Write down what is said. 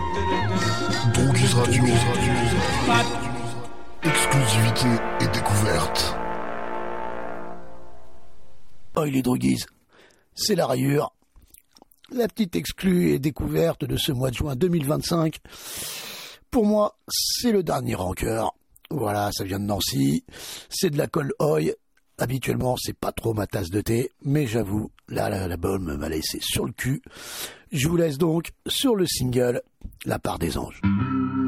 Droguise Radio. Exclusivité et découverte. Oh, il est droguise. C'est la rayure. La petite exclue et découverte de ce mois de juin 2025. Pour moi, c'est le dernier rancœur. Voilà, ça vient de Nancy. C'est de la colle Oi. Habituellement, c'est pas trop ma tasse de thé, mais j'avoue, là, la bombe m'a laissé sur le cul. Je vous laisse donc sur le single La part des anges.